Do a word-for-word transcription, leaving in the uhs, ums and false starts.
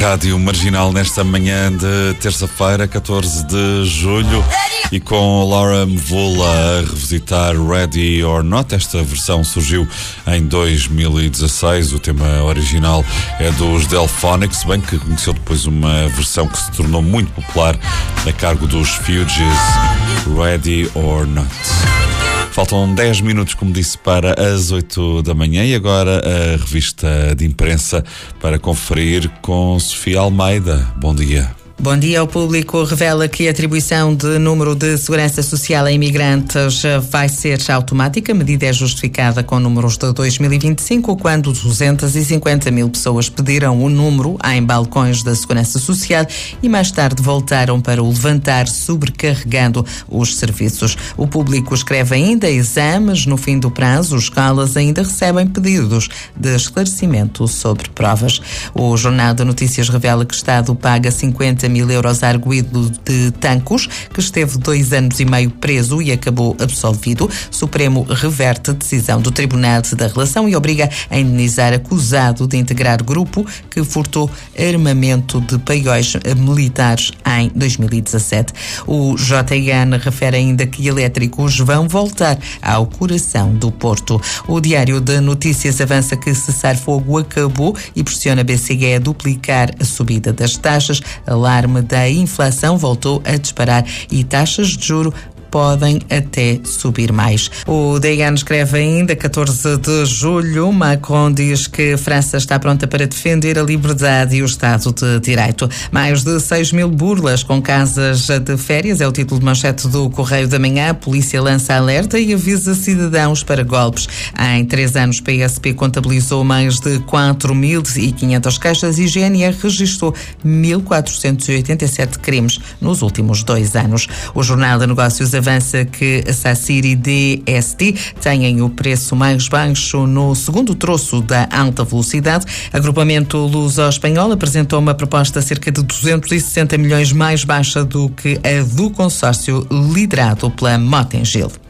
Rádio Marginal nesta manhã de terça-feira, catorze de julho, e com Laura Mvula a revisitar Ready or Not. Esta versão surgiu em dois mil e dezasseis, o tema original é dos Delphonics, se bem que conheceu depois uma versão que se tornou muito popular a cargo dos Fugees, Ready or Not. Faltam dez minutos, como disse, para as oito da manhã, e agora a revista de imprensa para conferir com Sofia Almeida. Bom dia. Bom dia. O Público revela que a atribuição de número de segurança social a imigrantes vai ser automática. A medida é justificada com números de dois mil e vinte e cinco, quando duzentas e cinquenta mil pessoas pediram o número em balcões da segurança social e mais tarde voltaram para o levantar, sobrecarregando os serviços. O Público escreve ainda: exames no fim do prazo, os escolas ainda recebem pedidos de esclarecimento sobre provas. O Jornal de Notícias revela que o Estado paga cinquenta mil euros a arguido de Tancos, que esteve dois anos e meio preso e acabou absolvido. Supremo reverte a decisão do Tribunal da Relação e obriga a indenizar acusado de integrar grupo que furtou armamento de paióis militares em dois mil e dezassete. O J N refere ainda que elétricos vão voltar ao coração do Porto. O Diário de Notícias avança que cessar-fogo acabou e pressiona a B C E a duplicar a subida das taxas. A alarme da inflação voltou a disparar e taxas de juro podem até subir mais. O D N escreve ainda: catorze de julho, Macron diz que a França está pronta para defender a liberdade e o Estado de Direito. Mais de seis mil burlas com casas de férias é o título de manchete do Correio da Manhã. A polícia lança alerta e avisa cidadãos para golpes. Em três anos, P S P contabilizou mais de quatro mil e quinhentas queixas e G N R registrou mil quatrocentos e oitenta e sete crimes nos últimos dois anos. O Jornal de Negócios avança que a Sacyr e D S T têm o preço mais baixo no segundo troço da alta velocidade. O agrupamento luso-espanhol apresentou uma proposta cerca de duzentos e sessenta milhões mais baixa do que a do consórcio liderado pela Mota-Engil.